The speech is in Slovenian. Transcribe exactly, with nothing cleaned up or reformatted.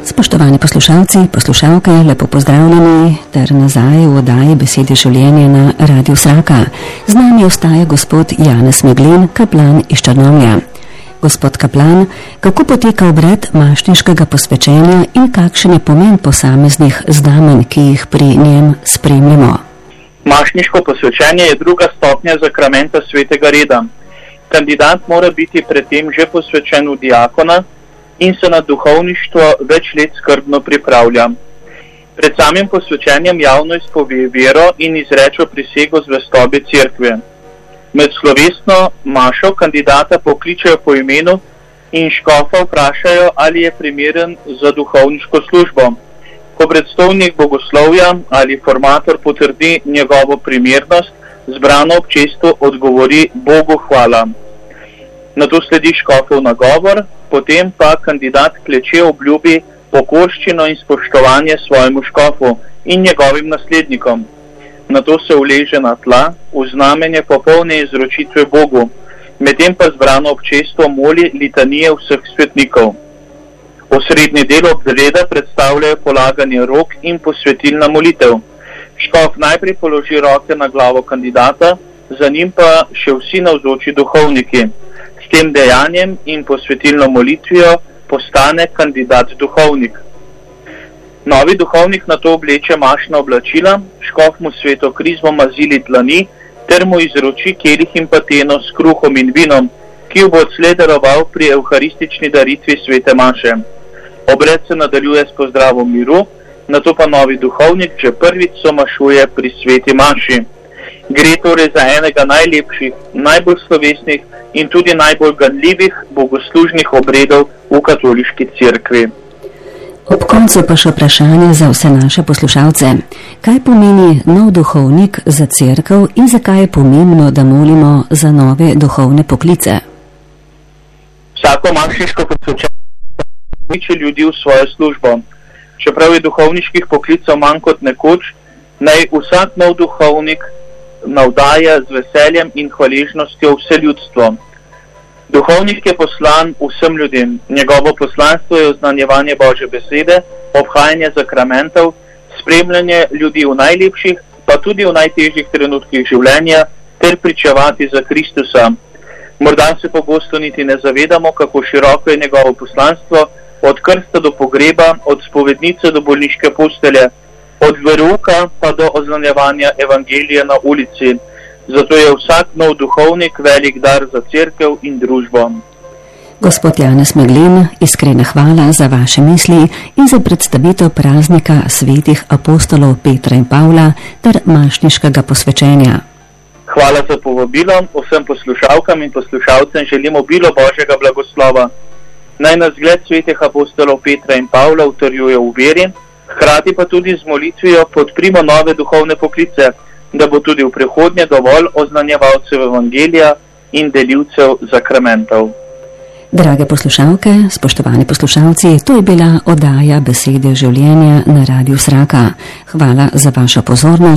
Spoštovani poslušalci, poslušalke, lepo pozdravljeni ter nazaj v oddaji Besede življenja na Radiu Sraka. Z nami ostaja gospod Janez Meglin, kaplan iz Črnomlja. Gospod kaplan, kako poteka obred mašniškega posvečenja in kakšen je pomen posameznih znamenj, ki jih pri njem spremljamo? Mašniško posvečenje je druga stopnja zakramenta svetega reda. Kandidat mora biti predtem že posvečen v diakona in se na duhovništvo več let skrbno pripravlja. Pred samim posvečenjem javno izpove vero in izreče prisego zvestobe cerkve. Med slovesno mašo kandidata pokličejo po imenu in škofa vprašajo, ali je primeren za duhovniško službo. Ko predstojnik bogoslovja ali formator potrdi njegovo primernost, zbrano občestvo odgovori Bogu hvala. Nato sledi škofov nagovor, potem pa kandidat kleče obljubi pokorščino in spoštovanje svojemu škofu in njegovim naslednikom. Nato se uleže na tla v znamenje popolne izročitve Bogu, medtem pa zbrano občestvo moli litanije vseh svetnikov. Osrednji del obreda predstavljajo polaganje rok in posvetilna molitev. Škof najprej položi roke na glavo kandidata, za njim pa še vsi navzoči duhovniki. S tem dejanjem in posvetilno molitvijo postane kandidat duhovnik. Novi duhovnik nato obleče mašna oblačila, škof mu sveto krizmo mazili dlani ter mu izroči kelih in pateno s kruhom in vinom, ki jo bo odslej daroval pri evharistični daritvi svete maše. Obred se nadaljuje s pozdravom miru, nato pa novi duhovnik že prvič somašuje pri sveti maši. Gre torej za enega najlepših, najbolj slovesnih in tudi najbolj ganljivih bogoslužnih obredov v katoliški cerkvi. Ob koncu pa še vprašanje za vse naše poslušalce. Kaj pomeni nov duhovnik za cerkev in zakaj je pomembno, da molimo za nove duhovne poklice? Vsako mašniško posvečenje vključi ljudi v svojo službo. Čeprav je duhovniških poklicev manj kot nekoč, naj vsak nov duhovnik navdaja z veseljem in hvaležnostjo vse ljudstvo. Duhovnik je poslan vsem ljudem. Njegovo poslanstvo je oznanjevanje Božje besede, obhajanje zakramentov, spremljanje ljudi v najlepših, pa tudi v najtežjih trenutkih življenja, ter pričevati za Kristusa. Morda se pogosto niti ne zavedamo, kako široko je njegovo poslanstvo, od krsta do pogreba, od spovednice do bolniške postelje, od verouka pa do oznanjevanja evangelija na ulici. Zato je vsak nov duhovnik velik dar za cerkev in družbo. Gospod Janez Meglin, iskrena hvala za vaše misli in za predstavitev praznika svetih apostolov Petra in Pavla ter mašniškega posvečenja. Hvala za povabilo. Vsem poslušalkam in poslušalcem želimo obilo Božjega blagoslova. Naj nas zgled svetih apostolov Petra in Pavla utrjuje v veri, hkrati pa tudi z molitvijo podprimo nove duhovne poklice, da bo tudi v prihodnje dovolj oznanjevalcev evangelija in delivcev zakramentov. Drage poslušalke, spoštovani poslušalci, to je bila oddaja Besede življenja na Radiu Sraka. Hvala za vašo pozornost.